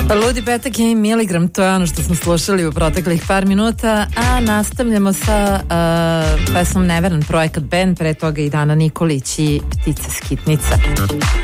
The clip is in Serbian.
Ludi petak i miligram, to je ono što smo slušali u proteklih par minuta, a nastavljamo sa pesmom Neveran, Projekat band, pre toga i Dana Nikolić i Ptica skitnica.